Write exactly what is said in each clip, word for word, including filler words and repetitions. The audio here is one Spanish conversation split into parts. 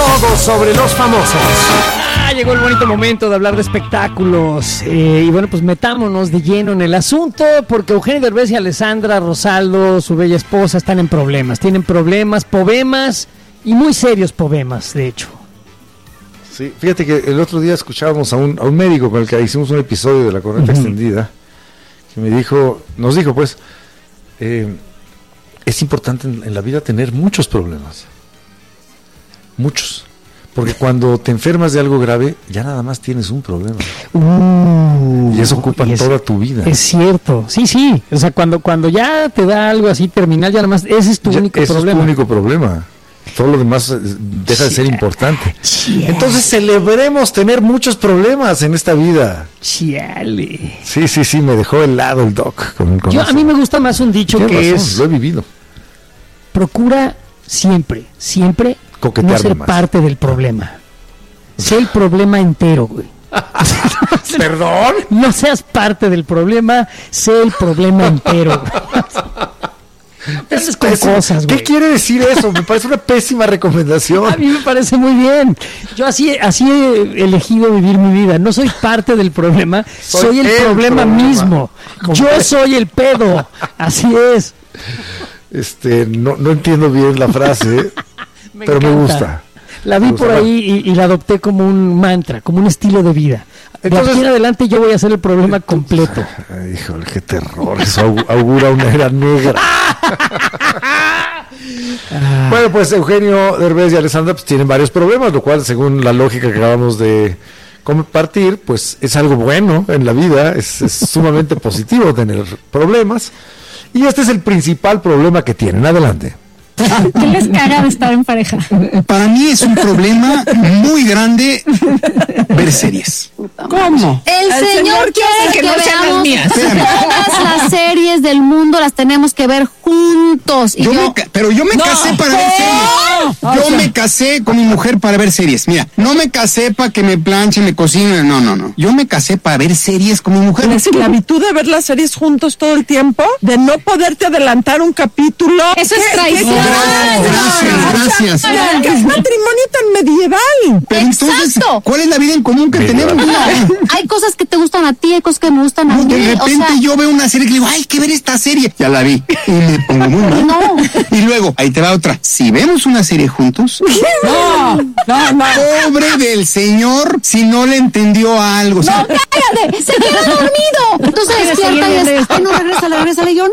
Todo sobre los famosos. Ah, llegó el bonito momento de hablar de espectáculos. Eh, y bueno, pues metámonos de lleno en el asunto, porque Eugenio Derbez y Alessandra Rosaldo, su bella esposa, están en problemas. Tienen problemas, poemas y muy serios poemas, de hecho. Sí, fíjate que el otro día escuchábamos a un, a un médico con el que hicimos un episodio de La Corneta uh-huh. Extendida, que me dijo, nos dijo pues, eh, es importante en, en la vida tener muchos problemas. Muchos. Porque cuando te enfermas de algo grave, ya nada más tienes un problema. Uh, y eso ocupa y es, toda tu vida. Es cierto, sí, sí. O sea, cuando, cuando ya te da algo así terminal, ya nada más, ese es tu ya, único ese problema. Es tu único problema. Todo lo demás deja de ser importante. Chiale. Entonces celebremos tener muchos problemas en esta vida. Chiale. Sí, sí, sí, me dejó helado el doc. Con, con Yo, a mí me gusta más un dicho Tienes que razón, es... lo he vivido. Procura siempre, siempre coquetear no ser más. parte del problema. Sé el problema entero, güey. ¿Perdón? No seas parte del problema, sé el problema entero, güey. Es con cosas, ¿qué quiere decir eso? Me parece una pésima recomendación. A mí me parece muy bien. Yo así, así he elegido vivir mi vida. No soy parte del problema, soy, soy el, el problema, problema mismo. Yo soy el pedo. Así es. Este, no, no entiendo bien la frase, me pero encanta. Me gusta. La vi por ahí y, y la adopté como un mantra, como un estilo de vida. Entonces, de aquí en adelante yo voy a ser el problema completo. Ay, híjole, qué terror. Eso augura una era negra. Bueno, pues Eugenio Derbez y Alessandra pues, tienen varios problemas, lo cual, según la lógica que acabamos de compartir, pues es algo bueno en la vida, es, es sumamente positivo tener problemas. Y este es el principal problema que tienen. Adelante. ¿Qué les caga de estar en pareja? Para mí es un problema muy grande ver series. ¿Cómo? El, El señor, señor quiere que, que no veamos las mías. Todas las series del mundo las tenemos que ver juntos. Y yo yo... Me ca- pero yo me no, casé para no, ver series. Yo o sea, me casé con mi mujer para ver series. Mira, no me casé para que me planche, me cocine. No, no, no. Yo me casé para ver series con mi mujer. La esclavitud de ver las series juntos todo el tiempo, de no poderte adelantar un capítulo. Eso es traición. Gracias, gracias. ¿Qué es matrimonio tan medieval? Pero entonces, ¿cuál es la vida en común que tenemos? No, hay cosas que te gustan a ti, hay cosas que me gustan a no, mí. De repente o sea, yo veo una serie que digo, ay, que ver esta serie. Ya la vi. Y me pongo muy mal. No. Y luego, ahí te va otra. Si vemos una serie juntos, no, no, no. Pobre del señor si no le entendió algo. No, cállate, se quedó dormido. Entonces despierta y es, ay, no, regresa, regresa. Y yo,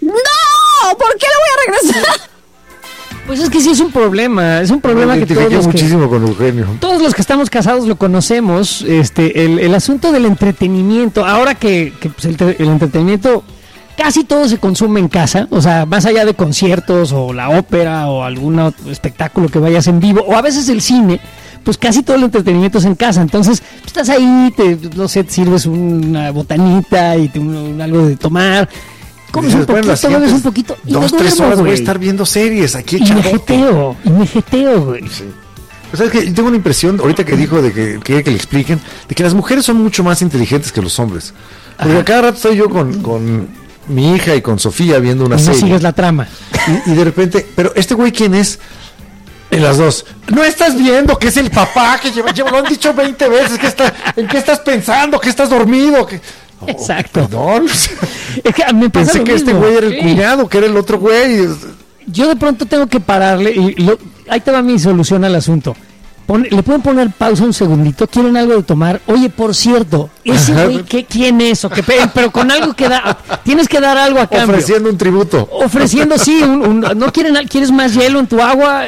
no, ¿por qué le voy a regresar? Pues es que sí es un problema, es un problema me que todos los muchísimo que, con Eugenio. Todos los que estamos casados lo conocemos, este, el, el asunto del entretenimiento. Ahora que, que pues el, el entretenimiento casi todo se consume en casa, o sea, más allá de conciertos o la ópera o algún otro espectáculo que vayas en vivo, o a veces el cine, pues casi todo el entretenimiento es en casa. Entonces, pues estás ahí, te, no sé, te sirves una botanita y te, un, un, algo de tomar. Comes un poquito, bebes un poquito y dos, tres horas voy a estar viendo series aquí. Y me jeteo, y me jeteo, güey. Sí. Pues sabes que tengo una impresión, ahorita que dijo de que quiere que le expliquen, de que las mujeres son mucho más inteligentes que los hombres. Porque Ajá. cada rato estoy yo con, con mi hija y con Sofía viendo una y serie. No sigues la trama. Y, y de repente, pero este güey, ¿quién es? En las dos. No estás viendo que es el papá que lleva, lleva lo han dicho veinte veces, que está, ¿en qué estás pensando? ¿Que estás dormido? ¿Que... Oh, exacto. Perdón. Es que me pasa Pensé lo que mismo. este güey era el sí. cuñado, que era el otro güey. Yo de pronto tengo que pararle y lo, ahí te va mi solución al asunto. Pon, le pueden poner pausa un segundito, quieren algo de tomar. Oye, por cierto, ese güey, ¿qué, ¿quién es? O qué, pero con algo que da, tienes que dar algo a cambio. Ofreciendo un tributo. Ofreciendo, sí, un, un, no quieren, ¿quieres más hielo en tu agua?